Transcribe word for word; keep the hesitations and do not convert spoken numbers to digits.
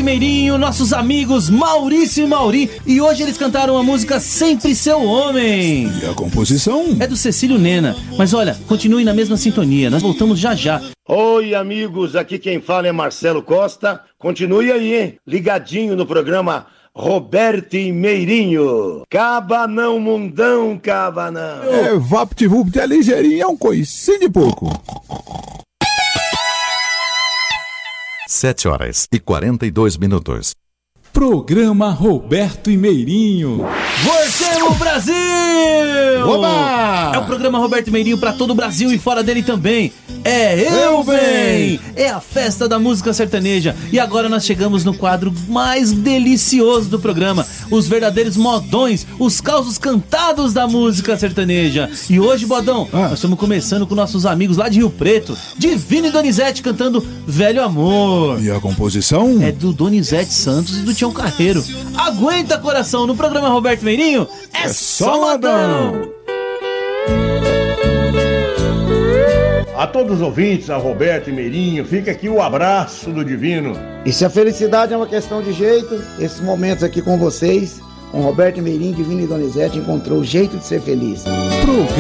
Roberto Meirinho, nossos amigos Maurício e Mauri, e hoje eles cantaram a música Sempre Seu Homem. E a composição? É do Cecílio Nena, mas olha, continue na mesma sintonia, nós voltamos já já. Oi amigos, aqui quem fala é Marcelo Costa, continue aí, hein? Ligadinho no programa Roberto e Meirinho. Caba não, mundão, caba não. É, vapt-vupt é ligeirinho, é um coicinho de pouco. Sete horas e quarenta e dois minutos. Programa Roberto e Meirinho. Voltemos, Brasil! Oba! É o programa Roberto e Meirinho pra todo o Brasil e fora dele também. É Eu Bem! É a festa da música sertaneja. E agora nós chegamos no quadro mais delicioso do programa. Os verdadeiros modões, os causos cantados da música sertaneja. E hoje, Bodão, ah. nós estamos começando com nossos amigos lá de Rio Preto, Divino e Donizete cantando Velho Amor. E a composição? É do Donizete Santos e do Tião Carreiro. Aguenta, coração, no programa Roberto Meirinho é, é só modão! A todos os ouvintes, a Roberto e Meirinho, fica aqui o abraço do Divino. E se a felicidade é uma questão de jeito, esses momentos aqui com vocês, com Roberto e Meirinho, Divino e Donizete, encontrou o jeito de ser feliz. Programa